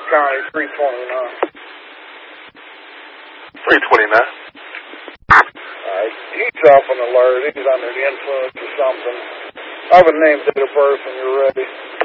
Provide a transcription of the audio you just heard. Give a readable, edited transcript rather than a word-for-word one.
County, 329. 329. He's off an alert. He's under the influence of something. I have a name, date of birth when you're ready.